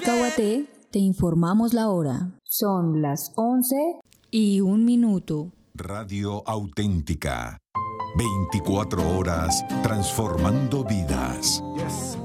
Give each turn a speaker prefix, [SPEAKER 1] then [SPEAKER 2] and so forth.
[SPEAKER 1] Caguaté, te informamos la hora.
[SPEAKER 2] Son las
[SPEAKER 1] 11:01.
[SPEAKER 3] Radio Auténtica. 24 horas transformando vidas.